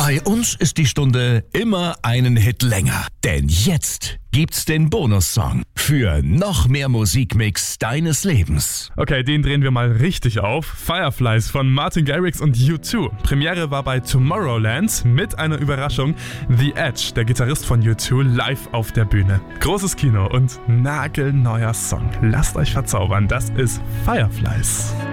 Bei uns ist die Stunde immer einen Hit länger. Denn jetzt gibt's den Bonussong für noch mehr Musikmix deines Lebens. Okay, den drehen wir mal richtig auf. Fireflies von Martin Garrix und U2. Premiere war bei Tomorrowland mit einer Überraschung. The Edge, der Gitarrist von U2, live auf der Bühne. Großes Kino und nagelneuer Song. Lasst euch verzaubern, das ist Fireflies.